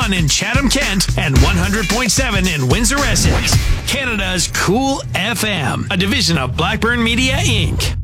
101 in Chatham-Kent and 100.7 in Windsor, Essex. Canada's Cool FM, a division of Blackburn Media, Inc.